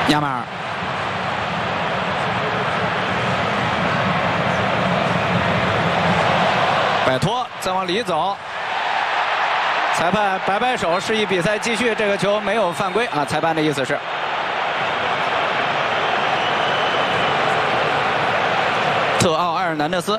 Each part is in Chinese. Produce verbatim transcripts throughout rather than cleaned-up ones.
亚马尔。 摆脱，再往里走。裁判摆摆手，示意比赛继续。这个球没有犯规啊，裁判的意思是。特奥埃尔南德斯，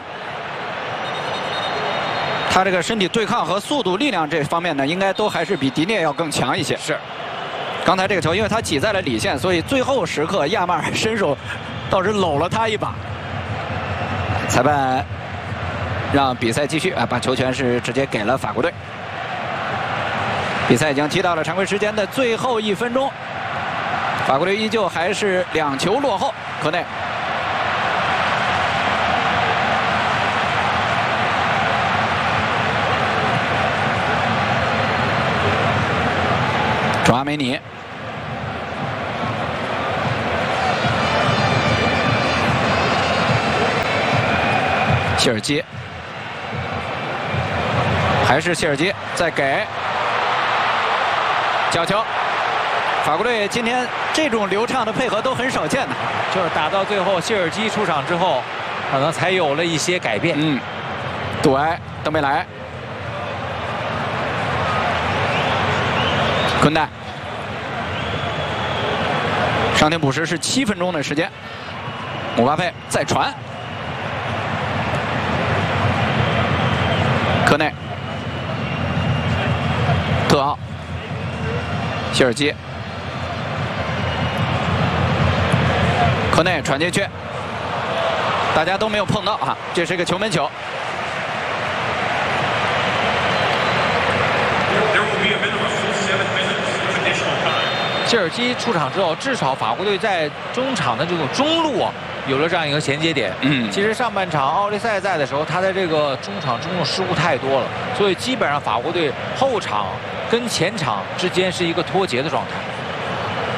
他这个身体对抗和速度、力量这方面呢，应该都还是比迪涅要更强一些。 是。 刚才这个球，因为他挤在了里线，所以最后时刻亚马尔伸手倒是搂了他一把。裁判。 让比赛继续啊，把球权是直接给了法国队。比赛已经踢到了常规时间的最后一分钟，法国队依旧还是两球落后。科内，抓梅尼，谢尔基。 还是谢尔基再给角球，法国队今天这种流畅的配合都很少见的， 就是打到最后，谢尔基出场之后，可能才有了一些改变。 嗯，杜埃、登贝莱、昆代，上庭补时是七分钟的时间，姆巴佩再传，科内。 特奥、谢尔基、科内传进去，大家都没有碰到啊，这是一个球门球。 谢尔基出场之后，至少法国队在中场的这种中路啊，有了这样一个衔接点。嗯，其实上半场奥利赛在的时候，他在这个中场中路失误太多了，所以基本上法国队后场跟前场之间是一个脱节的状态。